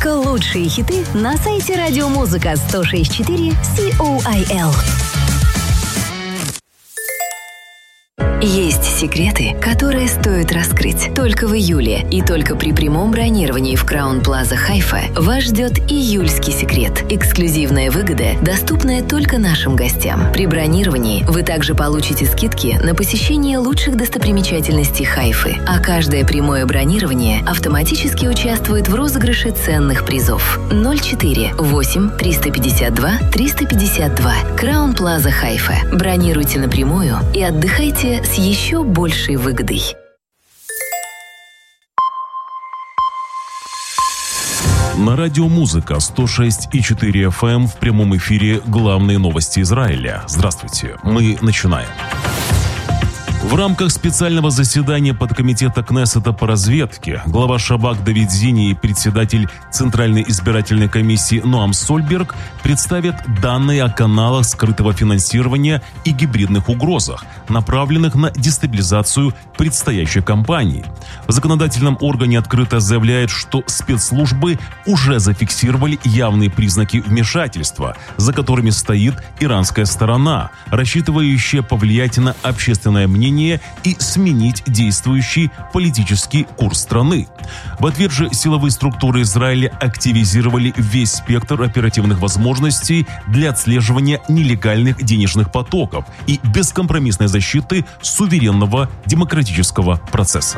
Только лучшие хиты на сайте радиомузыка 106.4 COIL. Есть секреты, которые стоит раскрыть. Только в июле и только при прямом бронировании в Краун Плаза Хайфа вас ждет июльский секрет. Эксклюзивная выгода, доступная только нашим гостям. При бронировании вы также получите скидки на посещение лучших достопримечательностей Хайфы, а каждое прямое бронирование автоматически участвует в розыгрыше ценных призов. 04 8 352 352. Краун Плаза Хайфа. Бронируйте напрямую и отдыхайте с еще большей выгодой. На радио «Музыка» 106.4 FM в прямом эфире главные новости Израиля. Здравствуйте, мы начинаем. В рамках специального заседания подкомитета Кнессета по разведке глава Шабак Давид Зини и председатель Центральной избирательной комиссии Ноам Сольберг представят данные о каналах скрытого финансирования и гибридных угрозах, направленных на дестабилизацию предстоящей кампании. В законодательном органе открыто заявляет, что спецслужбы уже зафиксировали явные признаки вмешательства, за которыми стоит иранская сторона, рассчитывающая повлиять на общественное мнение и сменить действующий политический курс страны. В ответ же силовые структуры Израиля активизировали весь спектр оперативных возможностей для отслеживания нелегальных денежных потоков и бескомпромиссной защиты суверенного демократического процесса.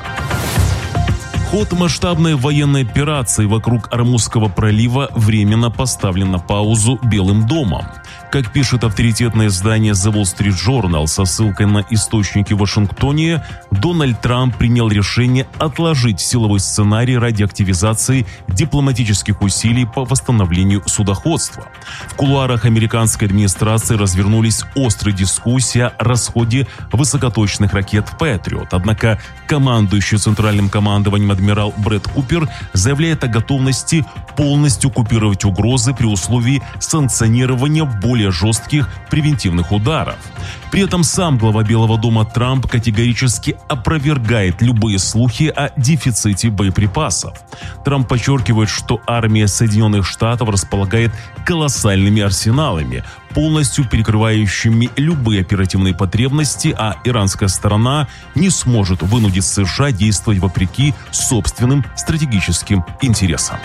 Ход масштабной военной операции вокруг Ормузского пролива временно поставлен на паузу Белым домом. Как пишет авторитетное издание The Wall Street Journal со ссылкой на источники в Вашингтоне, Дональд Трамп принял решение отложить силовой сценарий ради активизации дипломатических усилий по восстановлению судоходства. В кулуарах американской администрации развернулись острые дискуссии о расходе высокоточных ракет «Патриот». Однако командующий Центральным командованием адмирал Брэд Купер заявляет о готовности полностью купировать угрозы при условии санкционирования более жестких превентивных ударов. При этом сам глава Белого дома Трамп категорически опровергает любые слухи о дефиците боеприпасов. Трамп подчеркивает, что армия Соединенных Штатов располагает колоссальными арсеналами, полностью перекрывающими любые оперативные потребности, а иранская сторона не сможет вынудить США действовать вопреки собственным стратегическим интересам.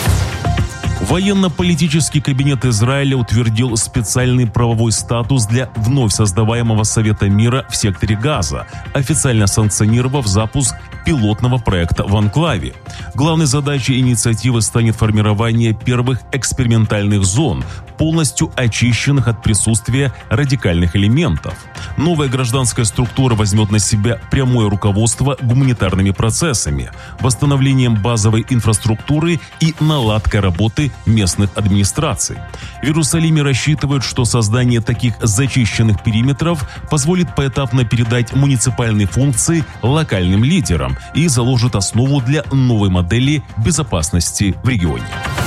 Военно-политический кабинет Израиля утвердил специальный правовой статус для вновь создаваемого Совета мира в секторе Газа, официально санкционировав запуск пилотного проекта в анклаве. Главной задачей инициативы станет формирование первых экспериментальных зон, полностью очищенных от присутствия радикальных элементов. Новая гражданская структура возьмет на себя прямое руководство гуманитарными процессами, восстановлением базовой инфраструктуры и наладкой работы местных администраций. В Иерусалиме рассчитывают, что создание таких зачищенных периметров позволит поэтапно передать муниципальные функции локальным лидерам и заложит основу для новой модели безопасности в регионе.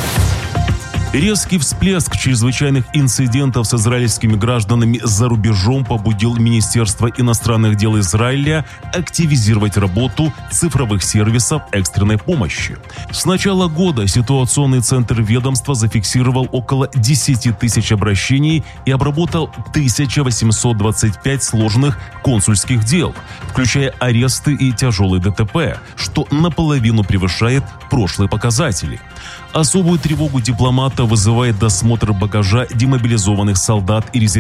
Резкий всплеск чрезвычайных инцидентов с израильскими гражданами за рубежом побудил Министерство иностранных дел Израиля активизировать работу цифровых сервисов экстренной помощи. С начала года ситуационный центр ведомства зафиксировал около 10 тысяч обращений и обработал 1825 сложных консульских дел, включая аресты и тяжелые ДТП, что наполовину превышает прошлые показатели. Особую тревогу дипломата вызывает досмотр багажа демобилизованных солдат и резервистов